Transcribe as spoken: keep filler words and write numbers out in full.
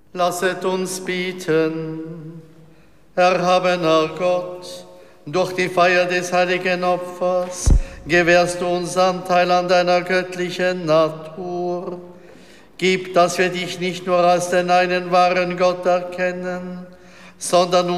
Lasset uns bieten. Erhabener Gott, durch die Feier des heiligen Opfers gewährst du uns Anteil an deiner göttlichen Natur. Gib, dass wir dich nicht nur als den einen wahren Gott erkennen, sondern